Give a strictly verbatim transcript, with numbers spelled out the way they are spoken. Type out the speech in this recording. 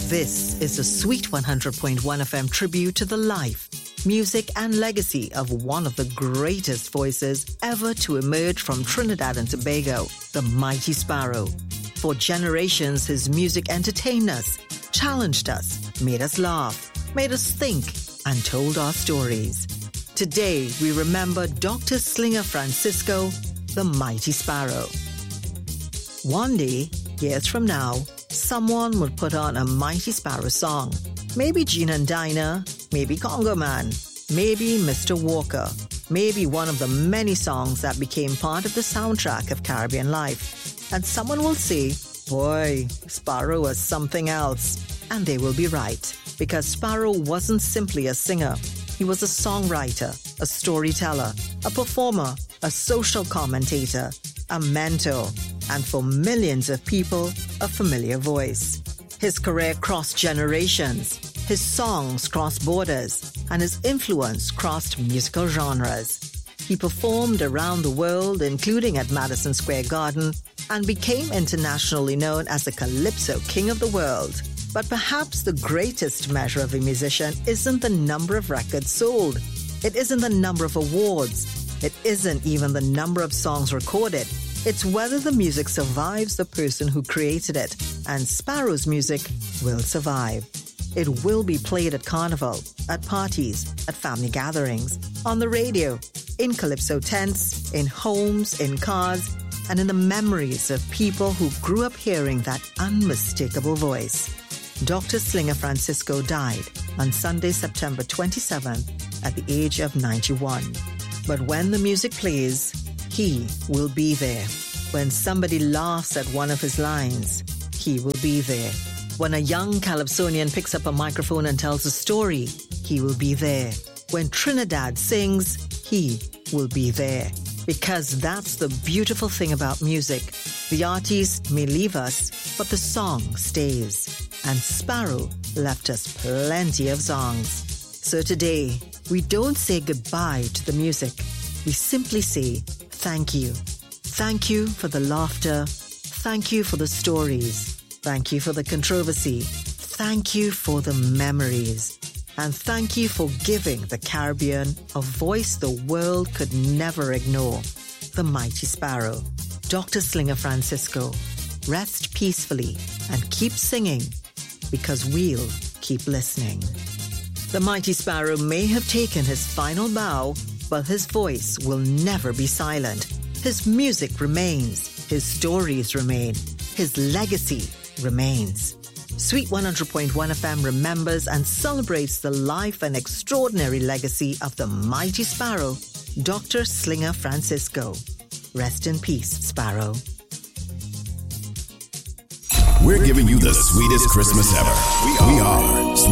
This is the Sweet one hundred point one F M tribute to the life, music and legacy of one of the greatest voices ever to emerge from Trinidad and Tobago, the Mighty Sparrow. For generations, his music entertained us, challenged us, made us laugh, made us think, and told our stories. Today, we remember Doctor Slinger Francisco, the Mighty Sparrow. One day, years from now, someone would put on a Mighty Sparrow song. Maybe Gina and Dinah, maybe Congo Man, maybe Mister Walker, maybe one of the many songs that became part of the soundtrack of Caribbean life. And someone will say, boy, Sparrow was something else. And they will be right, because Sparrow wasn't simply a singer. He was a songwriter, a storyteller, a performer, a social commentator, a mentor, and for millions of people, a familiar voice. His career crossed generations, his songs crossed borders, and his influence crossed musical genres. He performed around the world, including at Madison Square Garden, and became internationally known as the Calypso King of the World. But perhaps the greatest measure of a musician isn't the number of records sold. It isn't the number of awards. It isn't even the number of songs recorded. It's whether the music survives the person who created it, and Sparrow's music will survive. It will be played at carnival, at parties, at family gatherings, on the radio, in calypso tents, in homes, in cars, and in the memories of people who grew up hearing that unmistakable voice. Doctor Slinger Francisco died on Sunday, September twenty-seventh, at the age of ninety-one. But when the music plays, he will be there. When somebody laughs at one of his lines, he will be there. When a young Calypsonian picks up a microphone and tells a story, he will be there. When Trinidad sings, he will be there. Because that's the beautiful thing about music. The artist may leave us, but the song stays. And Sparrow left us plenty of songs. So today, we don't say goodbye to the music. We simply say thank you. Thank you for the laughter. Thank you for the stories. Thank you for the controversy. Thank you for the memories. And thank you for giving the Caribbean a voice the world could never ignore. The Mighty Sparrow. Doctor Slinger Francisco. Rest peacefully and keep singing, because we'll keep listening. The Mighty Sparrow may have taken his final bow, but his voice will never be silent. His music remains. His stories remain. His legacy remains. Sweet one hundred point one F M remembers and celebrates the life and extraordinary legacy of the Mighty Sparrow, Doctor Slinger Francisco. Rest in peace, Sparrow. We're giving you the sweetest Christmas ever. We are.